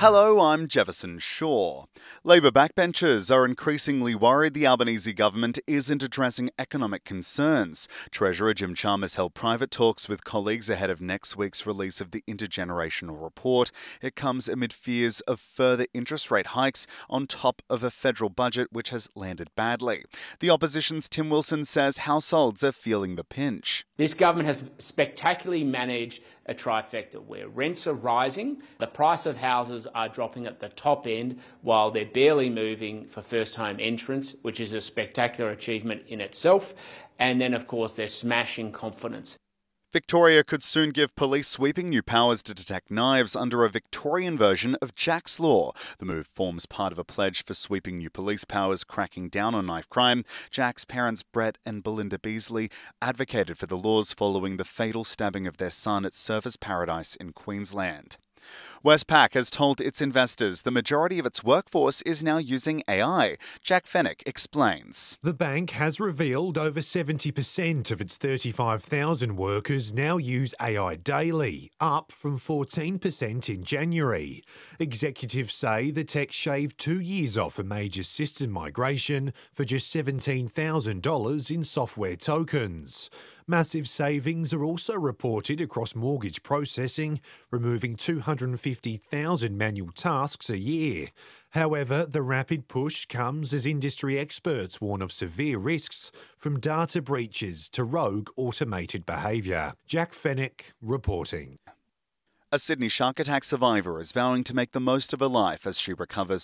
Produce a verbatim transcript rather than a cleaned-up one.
Hello, I'm Jefferson Shaw. Labor backbenchers are increasingly worried the Albanese government isn't addressing economic concerns. Treasurer Jim Chalmers held private talks with colleagues ahead of next week's release of the intergenerational report. It comes amid fears of further interest rate hikes on top of a federal budget which has landed badly. The opposition's Tim Wilson says households are feeling the pinch. This government has spectacularly managed a trifecta where rents are rising, the price of houses are dropping at the top end while they're barely moving for first home entrants, which is a spectacular achievement in itself, and then of course they're smashing confidence. Victoria could soon give police sweeping new powers to detect knives under a Victorian version of Jack's Law. The move forms part of a pledge for sweeping new police powers cracking down on knife crime. Jack's parents, Brett and Belinda Beasley, advocated for the laws following the fatal stabbing of their son at Surfers Paradise in Queensland. Westpac has told its investors the majority of its workforce is now using A I. Jack Fenwick explains. The bank has revealed over seventy percent of its thirty-five thousand workers now use A I daily, up from fourteen percent in January. Executives say the tech shaved two years off a major system migration for just seventeen thousand dollars in software tokens. Massive savings are also reported across mortgage processing, removing two hundred fifty thousand manual tasks a year. However, the rapid push comes as industry experts warn of severe risks from data breaches to rogue automated behaviour. Jack Fenwick reporting. A Sydney shark attack survivor is vowing to make the most of her life as she recovers